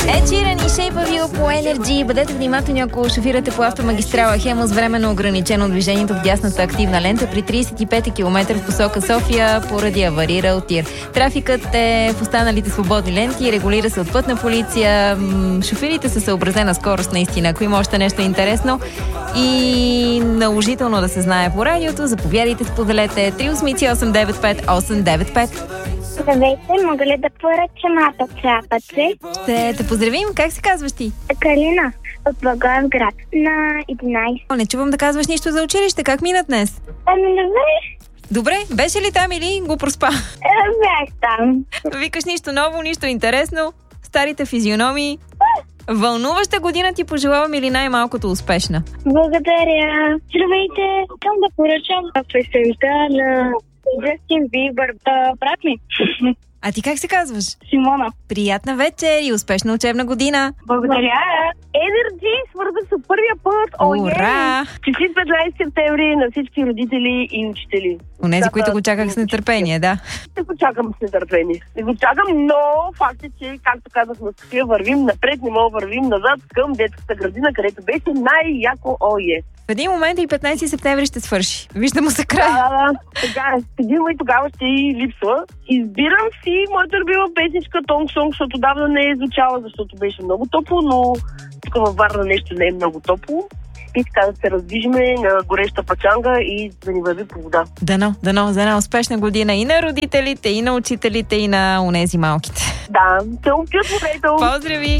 Ed Sheeran и Shape of You по Energy. Бъдете внимателни, ако шофирате по автомагистрала Хемус, временно ограничено движението в дясната активна лента при 35 км в посока София поради аварирал тир. Трафикът е в останалите свободни ленти, регулира се от пътна полиция. Шофирите са съобразена скорост наистина. Ако има още нещо интересно и наложително да се знае по радиото, заповядайте, споделете 38895 895. Здравейте, мога ли да поръча мапа чапъци? Ще те поздравим. Как се казваш ти? Калина от Благоевград на 11. Не чувам да казваш нищо за училище. Как мина днес? Добре, беше ли там или го проспа? Бях там. Викаш нищо ново, нищо интересно. Старите физиономии. Вълнуваща година ти пожелавам или най-малкото успешна? Благодаря. Здравейте, искам да поръчам песента на Джастин Бибър, брат ми. А ти как се казваш? Симона. Приятна вечер и успешна учебна година. Благодаря. Energy свързах с първия път. Ура! Честит 15 септември на всички родители и учители. Онези, които го чаках с нетърпение, да. Не го чакам с нетърпение. Не го чакам, но факт е, че, както казах на София, вървим напред, не мога вървим назад към детската градина, където беше най-яко ОЕ. В един момент и 15 септември ще свърши. Вижда му се край. Да. Сега и тогава ще и липсва. Избирам си моята любима песничка Тонг Сонг, защото давно не е звучала, защото беше много топло, но тук във Варна нещо не е много топло. И така да се раздвижиме на гореща пачанга и да ни върви по вода. Дано, за една успешна година и на родителите, и на учителите, и на онези малките. Да, се опитвайте. Поздрави!